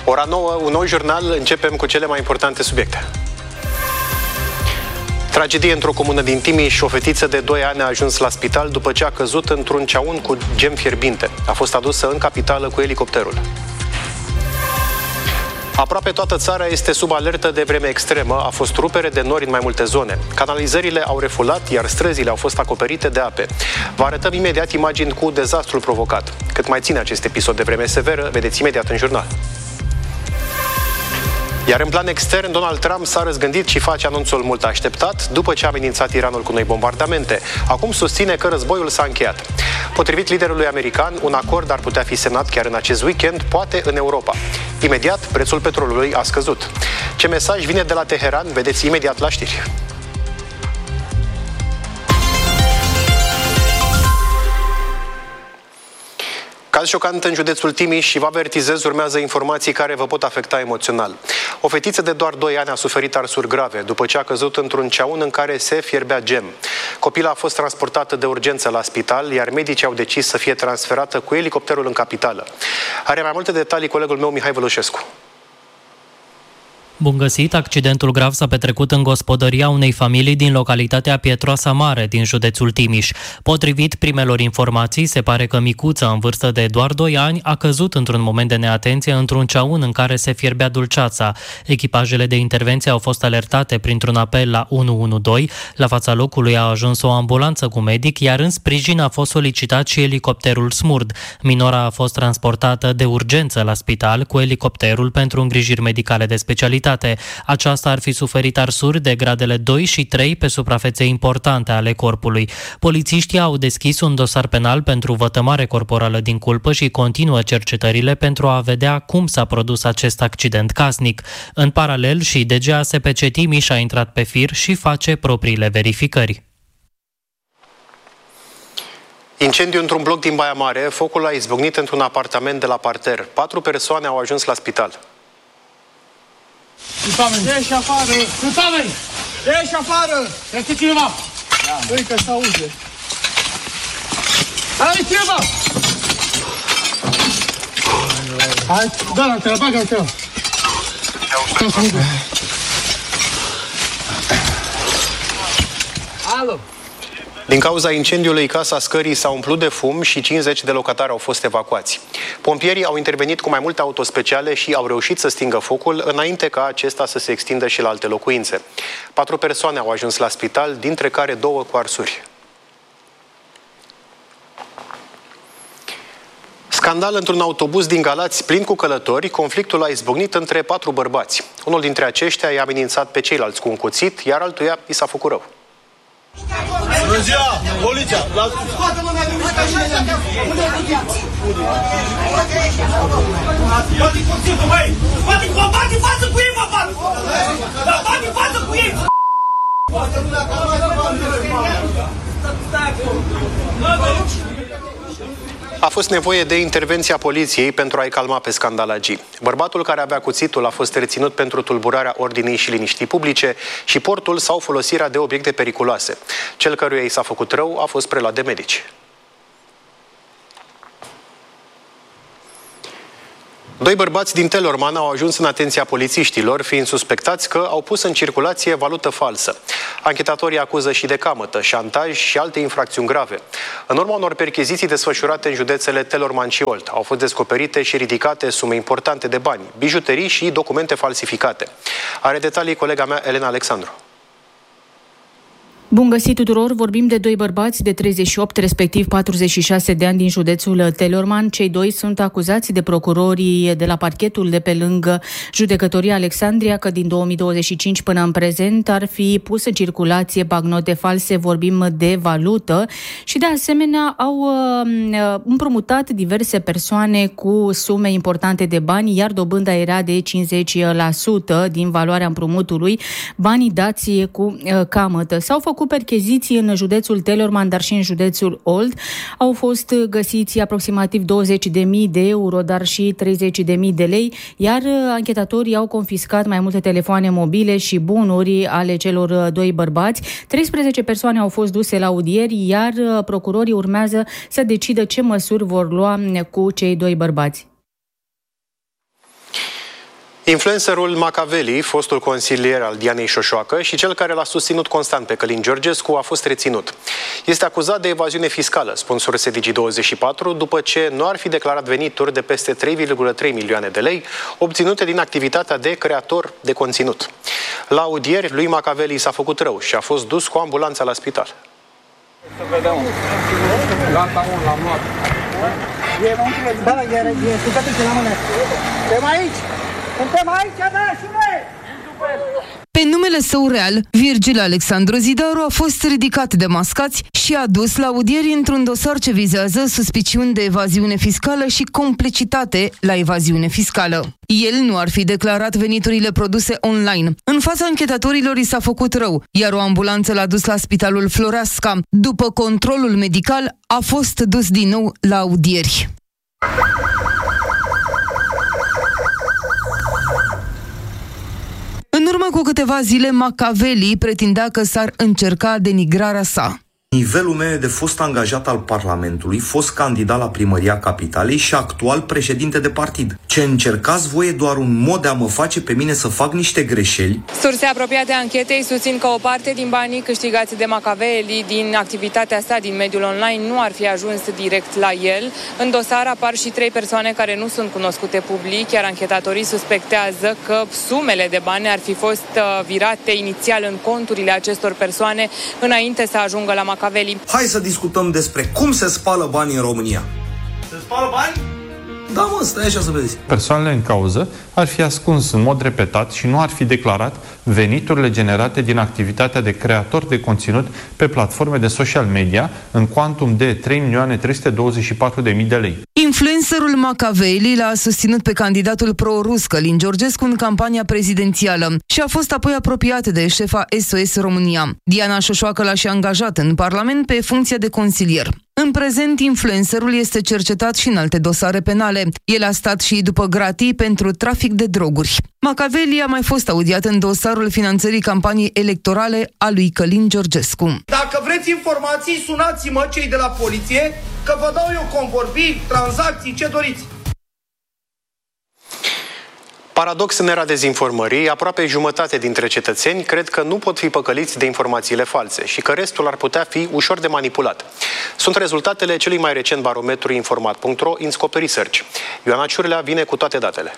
Ora 9, un nou jurnal, începem cu cele mai importante subiecte. Tragedie într-o comună din Timiș, o fetiță de 2 ani a ajuns la spital după ce a căzut într-un ceaun cu gem fierbinte. A fost adusă în capitală cu elicopterul. Aproape toată țara este sub alertă de vreme extremă, a fost rupere de nori în mai multe zone. Canalizările au refulat, iar străzile au fost acoperite de ape. Vă arătăm imediat imagini cu dezastrul provocat. Cât mai ține acest episod de vreme severă, vedeți imediat în jurnal. Iar în plan extern, Donald Trump s-a răzgândit și face anunțul mult așteptat după ce a amenințat Iranul cu noi bombardamente. Acum susține că războiul s-a încheiat. Potrivit liderului american, un acord ar putea fi semnat chiar în acest weekend, poate în Europa. Imediat, prețul petrolului a scăzut. Ce mesaj vine de la Teheran, vedeți imediat la știri. Caz șocant în județul Timiș și vă avertizez, urmează informații care vă pot afecta emoțional. O fetiță de doar 2 ani a suferit arsuri grave după ce a căzut într-un ceaun în care se fierbea gem. Copila a fost transportată de urgență la spital, iar medicii au decis să fie transferată cu elicopterul în capitală. Are mai multe detalii colegul meu Mihai Vălușescu. Bun găsit! Accidentul grav s-a petrecut în gospodăria unei familii din localitatea Pietroasa Mare, din județul Timiș. Potrivit primelor informații, se pare că micuța, în vârstă de doar 2 ani, a căzut într-un moment de neatenție într-un ceaun în care se fierbea dulceața. Echipajele de intervenție au fost alertate printr-un apel la 112. La fața locului a ajuns o ambulanță cu medic, iar în sprijin a fost solicitat și elicopterul SMURD. Minora a fost transportată de urgență la spital cu elicopterul pentru îngrijiri medicale de specialitate. Aceasta ar fi suferit arsuri de gradele 2 și 3 pe suprafețe importante ale corpului. Polițiștii au deschis un dosar penal pentru vătămare corporală din culpă și continuă cercetările pentru a vedea cum s-a produs acest accident casnic. În paralel, și DGASPC Timiș a intrat pe fir și face propriile verificări. Incendiu într-un bloc din Baia Mare, focul a izbucnit într-un apartament de la parter. 4 persoane au ajuns la spital. Ieși afară! Sunt oameni! Ieși afară! Este cineva! Băi, că se aude! Hai, cineva! Hai, da, te-l bagă-te! Alo! Din cauza incendiului, casa scării s-a umplut de fum și 50 de locatari au fost evacuați. Pompierii au intervenit cu mai multe autospeciale și au reușit să stingă focul înainte ca acesta să se extindă și la alte locuințe. 4 persoane au ajuns la spital, dintre care 2 cu arsuri. Scandal într-un autobuz din Galați plin cu călători, conflictul a izbucnit între 4 bărbați. Unul dintre aceștia i-a amenințat pe ceilalți cu un cuțit, iar altuia i s-a făcut rău. Bună ziua! Poliția! Scoate-mă de aici! Bate cuțitul, băi! Bate față cu ei, mă, bate! Bate față cu ei! A fost nevoie de intervenția poliției pentru a-i calma pe scandalagii. Bărbatul care avea cuțitul a fost reținut pentru tulburarea ordinii și liniștii publice și portul sau folosirea de obiecte periculoase. Cel căruia i s-a făcut rău a fost preluat de medici. 2 bărbați din Telorman au ajuns în atenția polițiștilor, fiind suspectați că au pus în circulație valută falsă. Anchetatorii acuză și de camătă, șantaj și alte infracțiuni grave. În urma unor percheziții desfășurate în județele Telorman și Olt, au fost descoperite și ridicate sume importante de bani, bijuterii și documente falsificate. Are detalii colega mea, Elena Alexandru. Bun găsit tuturor! Vorbim de 2 bărbați de 38, respectiv 46 de ani din județul Telorman. Cei 2 sunt acuzați de procurorii de la parchetul de pe lângă judecătoria Alexandria că din 2025 până în prezent ar fi pus în circulație bagnote false, vorbim de valută, și de asemenea au împrumutat diverse persoane cu sume importante de bani, iar dobânda era de 50% din valoarea împrumutului, banii dați cu camătă. S-au făcut percheziții în județul Telorman, dar și în județul Olt. Au fost găsiți aproximativ 20.000 de euro, dar și 30.000 de lei, iar anchetatorii au confiscat mai multe telefoane mobile și bunuri ale celor 2 bărbați. 13 persoane au fost duse la audieri, iar procurorii urmează să decidă ce măsuri vor lua cu cei 2 bărbați. Influencerul Macaveli, fostul consilier al Dianei Șoșoacă și cel care l-a susținut constant pe Călin Georgescu, a fost reținut. Este acuzat de evaziune fiscală, spun surse Digi24, după ce nu ar fi declarat venituri de peste 3,3 milioane de lei obținute din activitatea de creator de conținut. La audieri, lui Macaveli s-a făcut rău și a fost dus cu ambulanța la spital. Să vedem. Gata, l-am luat. Da, e scuzați-te la mână. Suntem aici! Suntem aici, da, și noi! Pe numele său real, Virgil Alexandru Zidaru a fost ridicat de mascați și adus la audieri într-un dosar ce vizează suspiciuni de evaziune fiscală și complicitate la evaziune fiscală. El nu ar fi declarat veniturile produse online. În fața anchetatorilor i s-a făcut rău, iar o ambulanță l-a dus la Spitalul Floreasca. După controlul medical, a fost dus din nou la audieri. În urmă cu câteva zile, Macaveli pretindea că s-ar încerca denigrarea sa. Nivelul meu de fost angajat al Parlamentului, fost candidat la primăria Capitalei și actual președinte de partid. Ce încercați voi e doar un mod de a mă face pe mine să fac niște greșeli. Surse apropiate anchetei susțin că o parte din banii câștigați de Macaveli din activitatea sa din mediul online nu ar fi ajuns direct la el. În dosar apar și 3 persoane care nu sunt cunoscute public, iar anchetatorii suspectează că sumele de bani ar fi fost virate inițial în conturile acestor persoane înainte să ajungă la Macaveli. Hai să discutăm despre cum se spală banii în România. Se spală bani? Da, mă, stai așa să vezi. Persoanele în cauză ar fi ascuns în mod repetat și nu ar fi declarat veniturile generate din activitatea de creator de conținut pe platforme de social media în cuantum de 3.324.000 de lei. Influencerul Macaveli l-a susținut pe candidatul pro-rus Călin Georgescu în campania prezidențială și a fost apoi apropiat de șefa SOS România. Diana Șoșoacă l-a și angajat în Parlament pe funcția de consilier. În prezent, influencerul este cercetat și în alte dosare penale. El a stat și după gratii pentru trafic de droguri. Macaveli a mai fost audiat în dosarul finanțării campaniei electorale a lui Călin Georgescu. Dacă vreți informații, sunați-mă cei de la poliție, că vă dau eu convorbiri, tranzacții, ce doriți. Paradox în era dezinformării, aproape jumătate dintre cetățeni cred că nu pot fi păcăliți de informațiile false și că restul ar putea fi ușor de manipulat. Sunt rezultatele celui mai recent barometru Informat.ro, INSCOPE Research. Ioana Ciurlea vine cu toate datele.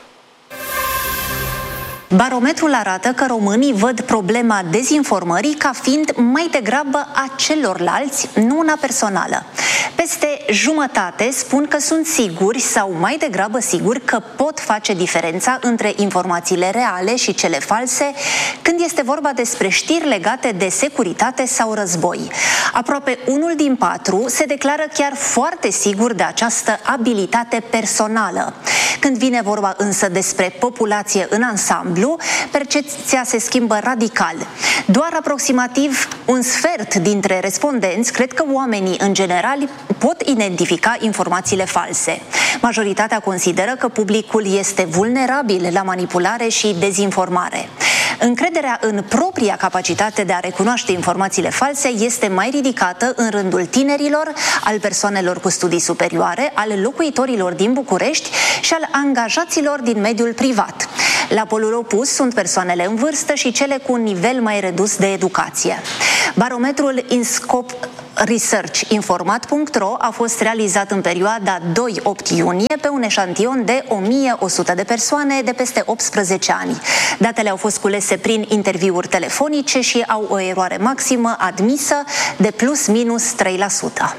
Barometrul arată că românii văd problema dezinformării ca fiind mai degrabă a celorlalți, nu una personală. Peste jumătate spun că sunt siguri sau mai degrabă siguri că pot face diferența între informațiile reale și cele false când este vorba despre știri legate de securitate sau război. Aproape 1 din 4 se declară chiar foarte sigur de această abilitate personală. Când vine vorba însă despre populație în ansamblu, percepția se schimbă radical. Doar aproximativ un sfert dintre respondenți cred că oamenii în general pot identifica informațiile false. Majoritatea consideră că publicul este vulnerabil la manipulare și dezinformare. Încrederea în propria capacitate de a recunoaște informațiile false este mai ridicată în rândul tinerilor, al persoanelor cu studii superioare, al locuitorilor din București și al angajaților din mediul privat. La polul opus sunt persoanele în vârstă și cele cu un nivel mai redus de educație. Barometrul INSCOPE Research Informat.ro a fost realizat în perioada 2-8 iunie pe un eșantion de 1100 de persoane de peste 18 ani. Datele au fost culese prin interviuri telefonice și au o eroare maximă admisă de plus-minus 3%.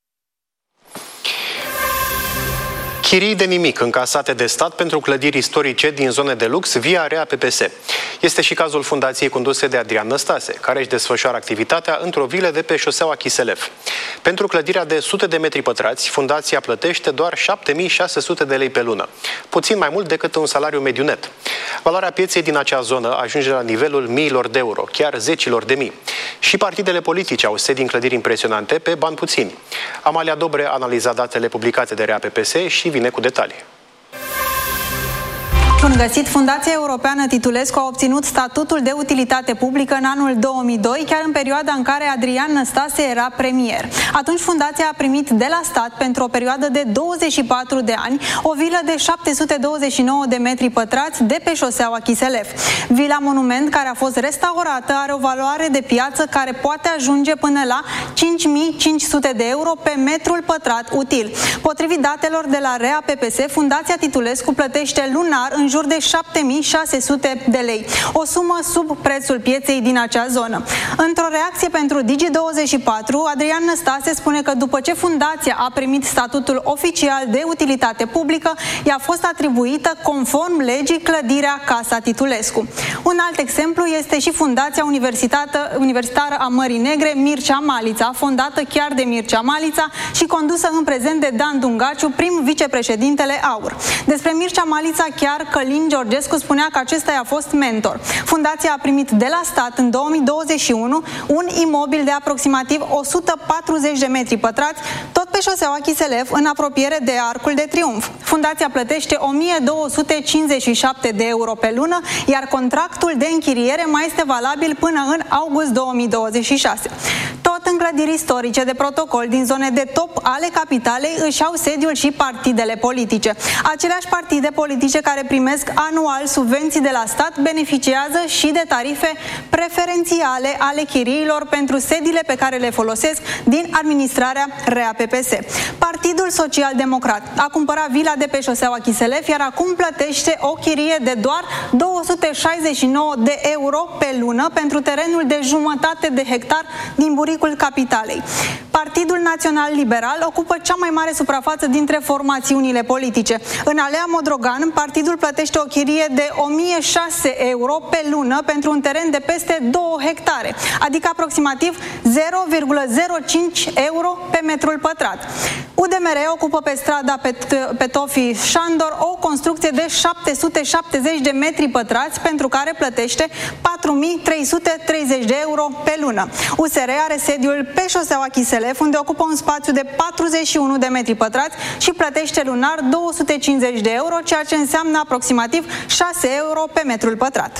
Chirii de nimic încasate de stat pentru clădiri istorice din zone de lux via RAPPS. Este și cazul fundației conduse de Adrian Năstase, care își desfășoară activitatea într-o vilă de pe șoseaua Chiselef. Pentru clădirea de sute de metri pătrați, fundația plătește doar 7.600 de lei pe lună, puțin mai mult decât un salariu mediu net. Valoarea pieței din acea zonă ajunge la nivelul miilor de euro, chiar zecilor de mii. Și partidele politice au sedii în clădiri impresionante pe bani puțini. Amalia Dobre a analizat datele publicate de RAPPS și vine cu detalii. Bun găsit! Fundația Europeană Titulescu a obținut statutul de utilitate publică în anul 2002, chiar în perioada în care Adrian Năstase era premier. Atunci fundația a primit de la stat, pentru o perioadă de 24 de ani, o vilă de 729 de metri pătrați de pe șoseaua Chiselef. Vila Monument, care a fost restaurată, are o valoare de piață care poate ajunge până la 5.500 de euro pe metrul pătrat util. Potrivit datelor de la REA-PPS, Fundația Titulescu plătește lunar în jur de 7.600 de lei, o sumă sub prețul pieței din acea zonă. Într-o reacție pentru Digi24, Adrian Năstase spune că după ce fundația a primit statutul oficial de utilitate publică, i-a fost atribuită conform legii clădirea Casa Titulescu. Un alt exemplu este și Fundația Universitară a Mării Negre Mircea Malița, fondată chiar de Mircea Malița și condusă în prezent de Dan Dungaciu, prim vicepreședintele AUR. Despre Mircea Malița, chiar Călin Georgescu spunea că acesta i-a fost mentor. Fundația a primit de la stat în 2021 un imobil de aproximativ 140 de metri pătrați, tot pe șoseaua Chiselef, în apropiere de Arcul de Triunf. Fundația plătește 1.257 de euro pe lună, iar contractul de închiriere mai este valabil până în august 2026. Tot în clădiri istorice de protocol din zone de top ale capitalei își au sediul și partidele politice. Aceleași partide politice care primesc anual subvenții de la stat beneficiază și de tarife preferențiale ale chiriilor pentru sediile pe care le folosesc din administrarea REA-PPS. Partidul Social Democrat a cumpărat vila de pe șoseaua Chiselef, iar acum plătește o chirie de doar 269 de euro pe lună pentru terenul de jumătate de hectar din buricul capitalei. Partidul Național Liberal ocupă cea mai mare suprafață dintre formațiunile politice. În Alea Modrogan, partidul plătește o chirie de 1.006 euro pe lună pentru un teren de peste 2 hectare, adică aproximativ 0,05 euro pe metrul pătrat. UDMR ocupă pe strada Petofii Șandor o construcție de 770 de metri pătrați, pentru care plătește 4.330 de euro pe lună. USR are sediul pe șoseaua Chiselef, unde ocupă un spațiu de 41 de metri pătrați și plătește lunar 250 de euro, ceea ce înseamnă aproximativ 6 euro pe metrul pătrat.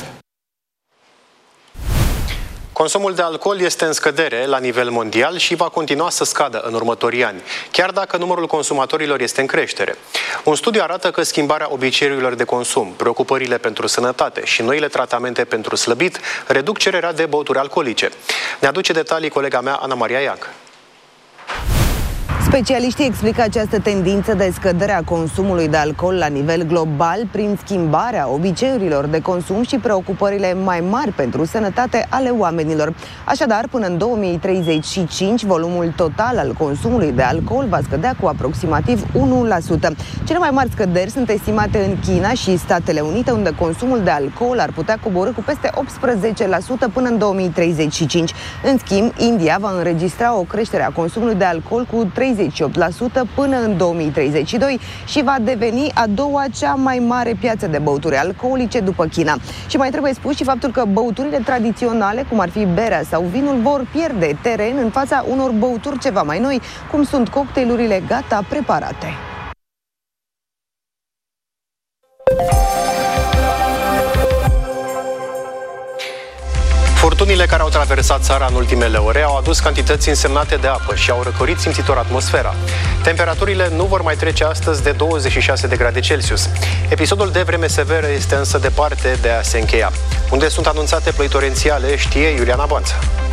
Consumul de alcool este în scădere la nivel mondial și va continua să scadă în următorii ani, chiar dacă numărul consumatorilor este în creștere. Un studiu arată că schimbarea obiceiurilor de consum, preocupările pentru sănătate și noile tratamente pentru slăbit reduc cererea de băuturi alcoolice. Ne aduce detalii colega mea, Ana Maria Iac. Specialiștii explică această tendință de scădere a consumului de alcool la nivel global prin schimbarea obiceiurilor de consum și preocupările mai mari pentru sănătate ale oamenilor. Așadar, până în 2035, volumul total al consumului de alcool va scădea cu aproximativ 1%. Cele mai mari scăderi sunt estimate în China și Statele Unite, unde consumul de alcool ar putea coborî cu peste 18% până în 2035. În schimb, India va înregistra o creștere a consumului de alcool cu 38% până în 2032 și va deveni a doua cea mai mare piață de băuturi alcoolice după China. Și mai trebuie spus și faptul că băuturile tradiționale, cum ar fi berea sau vinul, vor pierde teren în fața unor băuturi ceva mai noi, cum sunt cocktailurile gata preparate. Furtunile care au traversat țara în ultimele ore au adus cantități însemnate de apă și au răcorit simțitor atmosfera. Temperaturile nu vor mai trece astăzi de 26 de grade Celsius. Episodul de vreme severă este însă departe de a se încheia. Unde sunt anunțate ploi torențiale, știe Iuliana Boanță.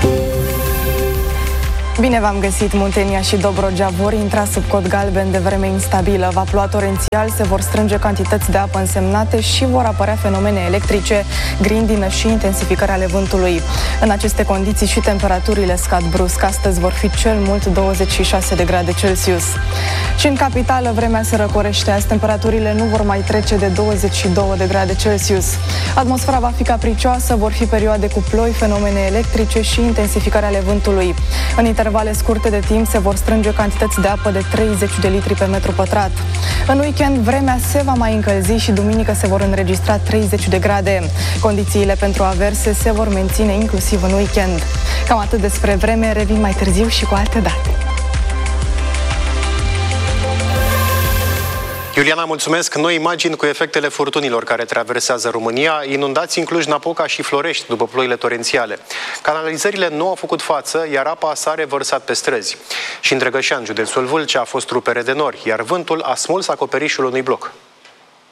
Bine v-am găsit! Muntenia și Dobrogea vor intra sub cod galben de vreme instabilă. Va ploua torențial, se vor strânge cantități de apă însemnate și vor apărea fenomene electrice, grindină și intensificare ale vântului. În aceste condiții și temperaturile scad brusc. Astăzi vor fi cel mult 26 de grade Celsius. Și în capitală vremea se răcorește. Azi temperaturile nu vor mai trece de 22 de grade Celsius. Atmosfera va fi capricioasă, vor fi perioade cu ploi, fenomene electrice și intensificare ale vântului. În intervale scurte de timp se vor strânge cantități de apă de 30 de litri pe metru pătrat. În weekend vremea se va mai încălzi și duminică se vor înregistra 30 de grade. Condițiile pentru averse se vor menține inclusiv în weekend. Cam atât despre vreme, revin mai târziu și cu alte date. Iuliana, mulțumesc. Noi imagini cu efectele furtunilor care traversează România, inundații în Cluj-Napoca și Florești după ploile torențiale. Canalizările nu au făcut față, iar apa s-a revărsat pe străzi. Și în Drăgășan, județul Vâlcea, a fost rupere de nori, iar vântul a smuls acoperișul unui bloc.